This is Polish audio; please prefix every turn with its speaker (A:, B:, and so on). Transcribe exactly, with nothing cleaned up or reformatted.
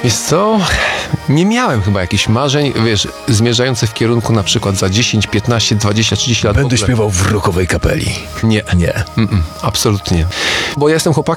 A: Wiesz co, nie miałem chyba jakichś marzeń, wiesz, zmierzających w kierunku na przykład za dziesięć, piętnaście, dwadzieścia, trzydzieści lat.
B: Będę
A: w ogóle.
B: śpiewał w rockowej kapeli.
A: Nie.
B: Nie.
A: Mm-mm, absolutnie. Bo ja jestem chłopakiem,